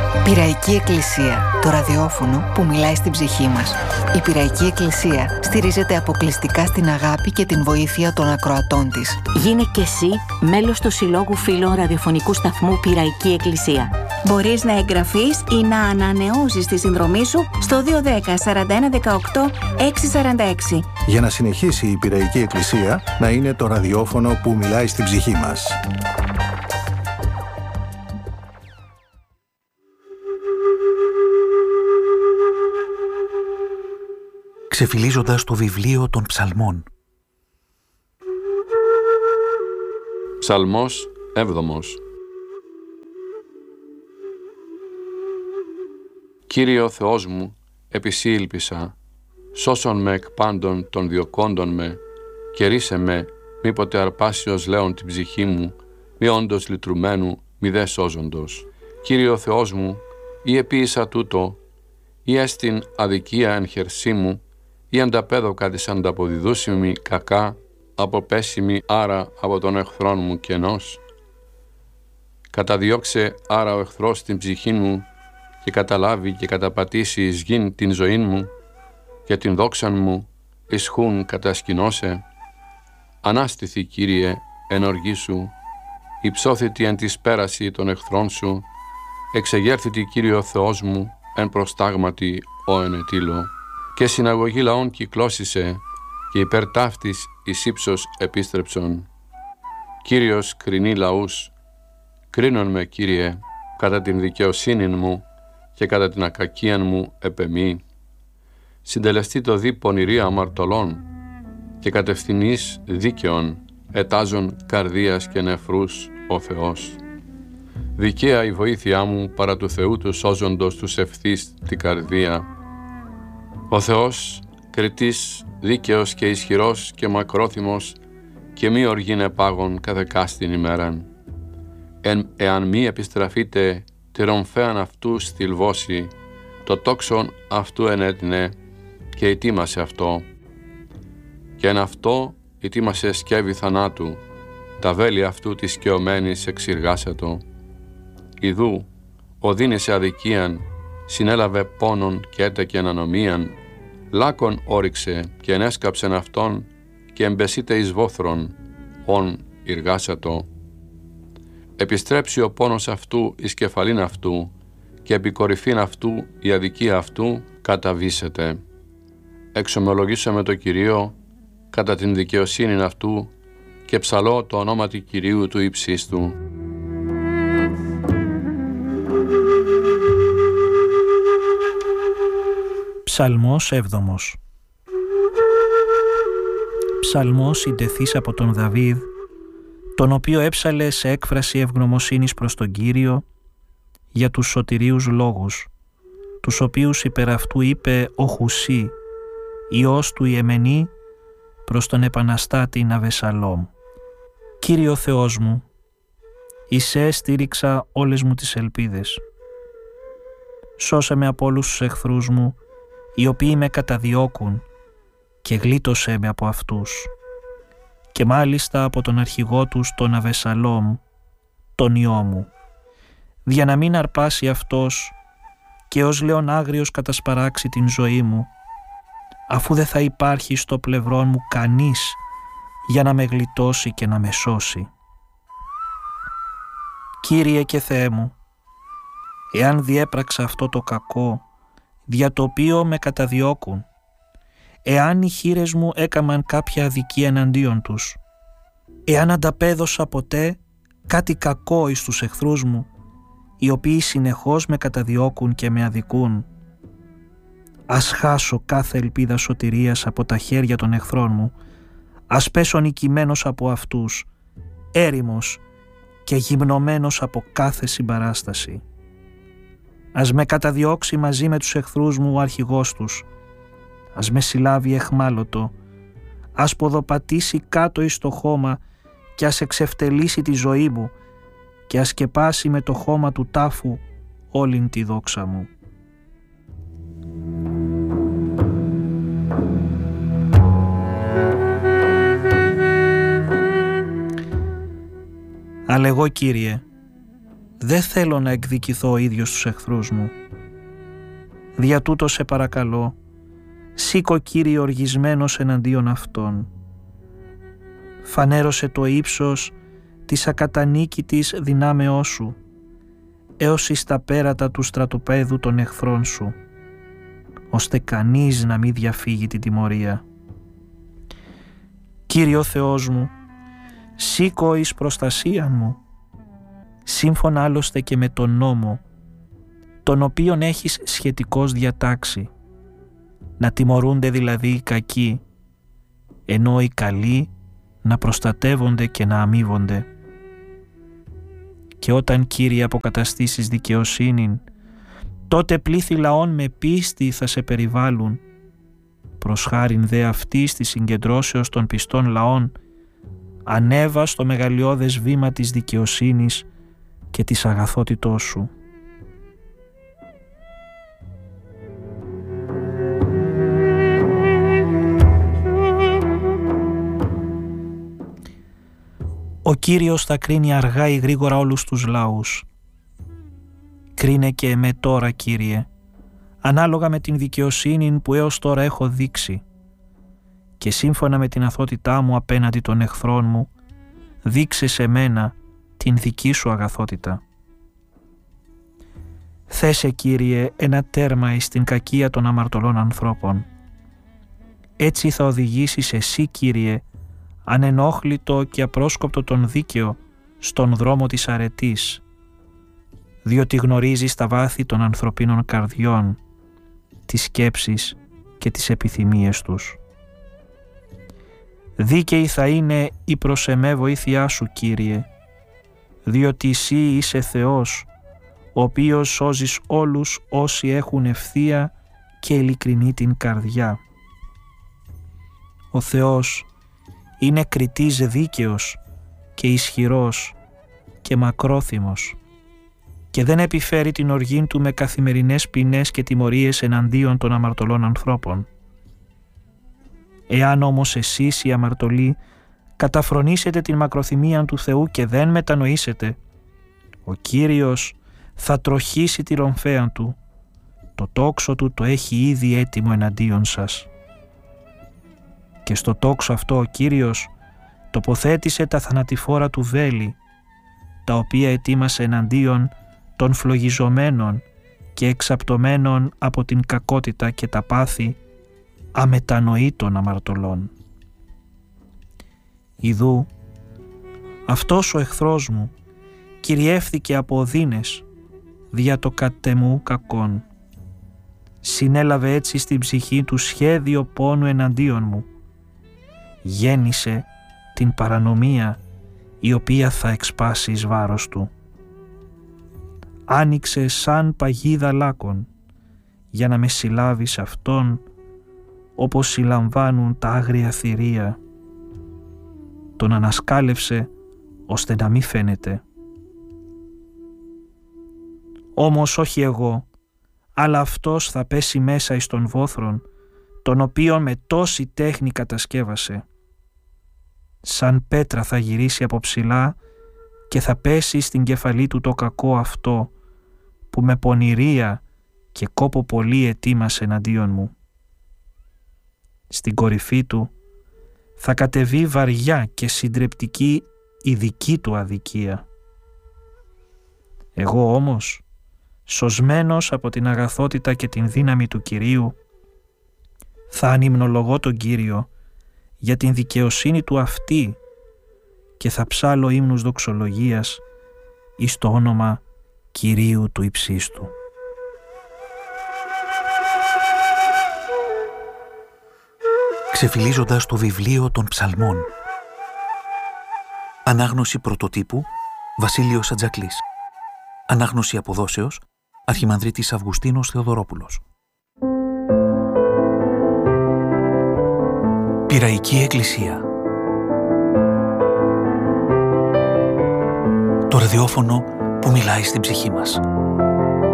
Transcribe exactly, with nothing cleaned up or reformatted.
Πειραϊκή Εκκλησία, το ραδιόφωνο που μιλάει στην ψυχή μας. Η Πειραϊκή Εκκλησία στηρίζεται αποκλειστικά στην αγάπη και την βοήθεια των ακροατών της. Γίνε κι εσύ μέλος του Συλλόγου Φίλων Ραδιοφωνικού Σταθμού Πειραϊκή Εκκλησία. Μπορείς να εγγραφείς ή να ανανεώσεις τη συνδρομή σου στο δύο ένα μηδέν σαράντα ένα δεκαοκτώ εξακόσια σαράντα έξι. Για να συνεχίσει η Πειραϊκή Εκκλησία να είναι το ραδιόφωνο που μιλάει στην ψυχή μας. Ξεφυλίζοντας το βιβλίο των ψαλμών. Ψαλμός έβδομος. Κύριε ο Θεός μου, επί σοι ήλπισα, σώσον με εκ πάντων των διωκόντων με, και ρίσε με, μήποτε αρπάσιος λέον την ψυχή μου, μη όντως λυτρουμένου, μη δε σώζοντος. Κύριε ο Θεός μου, ή επίησα τούτο, ή έστιν αδικία εν χερσί μου, ή ανταπέδοκα της ανταποδιδούσιμη κακά, αποπέσιμη άρα από τον εχθρόν μου κενός. Καταδιώξε άρα ο εχθρός την ψυχή μου και καταλάβει και καταπατήσει εις γην την ζωή μου και την δόξαν μου ισχούν κατασκηνώσε. Ανάστηθη, Κύριε, εν οργή σου, υψώθητη εν της πέραση των εχθρών σου, εξεγέρθητη, Κύριε ο Θεός μου, εν προστάγματι ο ενετήλω. Και συναγωγή λαών κυκλώσισε και υπέρ ταύτης εις ύψος επίστρεψον. Κύριος κρινεί λαούς, κρίνον με, Κύριε, κατά την δικαιοσύνη μου και κατά την ακακίαν μου επεμή. Συντελεστεί το δι πονηρία αμαρτωλών και κατευθυνής δίκαιων ετάζων καρδίας και νεφρούς ο Θεός. Δικαία η βοήθειά μου παρά του Θεού του σώζοντος τους ευθύς την καρδία. Ο Θεός, κριτής, δίκαιος και ισχυρός και μακρόθυμος και μη οργήν επάγων καθεκάστην ημέραν. Εν, εάν μη επιστραφείτε τη ρομφέαν αυτού στυλβώσει, το τόξον αυτού ενέτεινε και ετοίμασε αυτό. Και εν αυτό ετοίμασε σκεύη θανάτου, τα βέλη αυτού της σκαιωμένης εξηργάσατο. Ιδού, οδύνησε αδικίαν, συνέλαβε πόνον και έτεκεν ανομίαν, λάκων όριξε και ενέσκαψεν αυτόν και εμπεσίτε εις βόθρον, ον ηργάσατο. Επιστρέψει ο πόνος αυτού εις κεφαλήν αυτού και επί κορυφήν αυτού η αδικία αυτού καταβήσεται. Εξομολογήσαμε το Κυρίο κατά την δικαιοσύνη αυτού και ψαλώ το ονόματι Κυρίου του υψίστου. Ψαλμός έβδομος. Ψαλμός συντεθής από τον Δαβίδ, τον οποίο έψαλε σε έκφραση ευγνωμοσύνης προς τον Κύριο για τους σωτηρίους λόγους, τους οποίους υπερ αυτού είπε ο Χουσί, ιός του Ιεμενή, προς τον επαναστάτη Αβεσαλόμ. Κύριο Θεός μου, εισέ στήριξα όλες μου τις ελπίδες. Σώσε με από όλους τους εχθρούς μου, οι οποίοι με καταδιώκουν, και γλίτωσέ με από αυτούς, και μάλιστα από τον αρχηγό τους τον Αβεσαλόμ, τον ιό μου, για να μην αρπάσει αυτός και ως λέον άγριος κατασπαράξει την ζωή μου, αφού δεν θα υπάρχει στο πλευρό μου κανείς για να με γλιτώσει και να με σώσει. Κύριε και Θεέ μου, εάν διέπραξα αυτό το κακό, δια το οποίο με καταδιώκουν, εάν οι χείλες μου έκαμαν κάποια αδικία εναντίον τους, εάν ανταπέδωσα ποτέ κάτι κακό εις τους εχθρούς μου, οι οποίοι συνεχώς με καταδιώκουν και με αδικούν, ας χάσω κάθε ελπίδα σωτηρίας από τα χέρια των εχθρών μου, ας πέσω νικημένος από αυτούς, έρημος και γυμνωμένος από κάθε συμπαράσταση. Ας με καταδιώξει μαζί με τους εχθρούς μου ο αρχηγός τους, ας με συλλάβει εχμάλωτο, ας ποδοπατήσει κάτω εις το χώμα και ας εξευτελίσει τη ζωή μου και ας σκεπάσει με το χώμα του τάφου όλην τη δόξα μου. Αλλά εγώ, Κύριε, Δεν θέλω να εκδικηθώ ο ίδιος στους εχθρούς μου. Δια τούτο σε παρακαλώ, σήκω Κύριε οργισμένος εναντίον αυτών. Φανέρωσε το ύψος της ακατανίκητης δυνάμεώς σου, έως εις τα πέρατα του στρατοπέδου των εχθρών σου, ώστε κανείς να μην διαφύγει την τιμωρία. Κύριε ο Θεός μου, σήκω εις προστασία μου, σύμφωνα άλλωστε και με τον νόμο, τον οποίον έχεις σχετικώς διατάξει, να τιμωρούνται δηλαδή οι κακοί, ενώ οι καλοί να προστατεύονται και να αμείβονται. Και όταν, Κύριε, αποκαταστήσεις δικαιοσύνην, τότε πλήθη λαών με πίστη θα σε περιβάλλουν. Προς χάριν δε αυτής της συγκεντρώσεως των πιστών λαών, ανέβα στο μεγαλειώδες βήμα της δικαιοσύνης και της αγαθότητός σου. Ο Κύριος θα κρίνει αργά ή γρήγορα όλους τους λαούς. Κρίνε και εμέ τώρα, Κύριε, ανάλογα με την δικαιοσύνη που έως τώρα έχω δείξει, και σύμφωνα με την αθότητά μου απέναντι των εχθρών μου, δείξε σε μένα την δική σου αγαθότητα. Θέσε, Κύριε, ένα τέρμα εις την κακία των αμαρτωλών ανθρώπων. Έτσι θα οδηγήσεις εσύ, Κύριε, ανενόχλητο και απρόσκοπτο τον δίκαιο στον δρόμο της αρετής, διότι γνωρίζεις τα βάθη των ανθρωπίνων καρδιών, τις σκέψεις και τις επιθυμίες τους. Δίκαιη θα είναι η προς εμέ βοήθειά σου, Κύριε, διότι εσύ είσαι Θεός, ο οποίος σώζεις όλους όσοι έχουν ευθεία και ειλικρινή την καρδιά. Ο Θεός είναι κριτής δίκαιος και ισχυρός και μακρόθυμος και δεν επιφέρει την οργή του με καθημερινές ποινές και τιμωρίες εναντίον των αμαρτωλών ανθρώπων. Εάν όμως εσείς οι αμαρτωλοί καταφρονήσετε την μακροθυμία του Θεού και δεν μετανοήσετε, ο Κύριος θα τροχήσει τη ρομφαία του, το τόξο του το έχει ήδη έτοιμο εναντίον σας. Και στο τόξο αυτό ο Κύριος τοποθέτησε τα θανατηφόρα του βέλη, τα οποία ετοίμασε εναντίον των φλογιζομένων και εξαπτωμένων από την κακότητα και τα πάθη αμετανοήτων αμαρτωλών. Ιδού, αυτός ο εχθρός μου κυριεύθηκε από οδύνες δια το κατεμού κακόν. Συνέλαβε έτσι στην ψυχή του σχέδιο πόνου εναντίον μου. Γέννησε την παρανομία η οποία θα εξπάσει εις βάρος του. Άνοιξε σαν παγίδα λάκων για να με συλλάβει σε αυτόν όπως συλλαμβάνουν τα άγρια θηρία. Τον ανασκάλευσε ώστε να μη φαίνεται. Όμως όχι εγώ, αλλά αυτός θα πέσει μέσα εις τον βόθρον, τον οποίον με τόση τέχνη κατασκεύασε. Σαν πέτρα θα γυρίσει από ψηλά και θα πέσει στην κεφαλή του το κακό αυτό που με πονηρία και κόπο πολύ ετοίμασε εναντίον μου. Στην κορυφή του θα κατεβεί βαριά και συντρεπτική η δική του αδικία. Εγώ όμως, σωσμένος από την αγαθότητα και την δύναμη του Κυρίου, θα ανυμνολογώ τον Κύριο για την δικαιοσύνη του αυτή και θα ψάλω ύμνους δοξολογίας εις το όνομα Κυρίου του Υψίστου. Ξεφυλίζοντας το βιβλίο των ψαλμών. Ανάγνωση πρωτοτύπου Βασίλειος Ατζακλής. Ανάγνωση αποδόσεως Αρχιμανδρίτης Αυγουστίνος Θεοδωρόπουλος. Πειραϊκή Εκκλησία. Το ραδιόφωνο που μιλάει στην ψυχή μας.